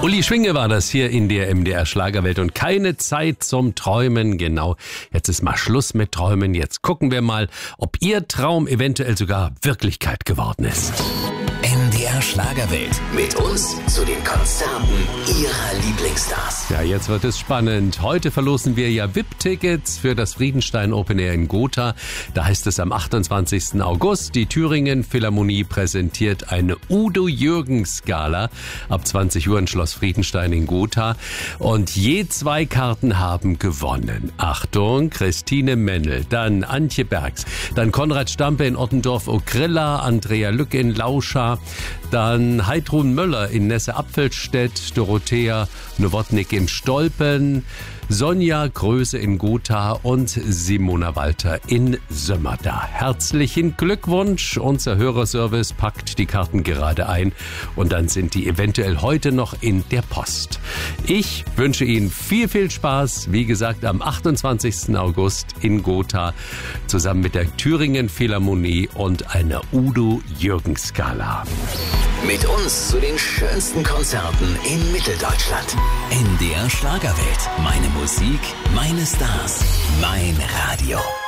Uli Schwinge war das hier in der MDR Schlagerwelt und keine Zeit zum Träumen. Genau, jetzt ist mal Schluss mit Träumen. Jetzt gucken wir mal, ob Ihr Traum eventuell sogar Wirklichkeit geworden ist. MDR Schlagerwelt. Mit uns zu den Konzerten Ihrer Lieblingsstars. Ja, jetzt wird es spannend. Heute verlosen wir ja VIP-Tickets für das Friedenstein Open Air in Gotha. Da heißt es am 28. August, die Thüringen Philharmonie präsentiert eine Udo Jürgens Gala ab 20 Uhr in Schloss Friedenstein in Gotha. Und je 2 Karten haben gewonnen. Achtung, Christine Mennel, dann Antje Bergs, dann Konrad Stampe in Ottendorf-Okrilla, Andrea Lück in Lauscha, dann Heidrun Möller in Nesse-Apfelstedt, Dorothea Nowotnik in Stolpen, Sonja Größe in Gotha und Simona Walter in Sömmerda. Herzlichen Glückwunsch! Unser Hörerservice packt die Karten gerade ein und dann sind die eventuell heute noch in der Post. Ich wünsche Ihnen viel, viel Spaß. Wie gesagt, am 28. August in Gotha zusammen mit der Thüringen Philharmonie und einer Udo Jürgens Gala. Mit uns zu den schönsten Konzerten in Mitteldeutschland. MDR Schlagerwelt. Meine Musik, meine Stars, mein Radio.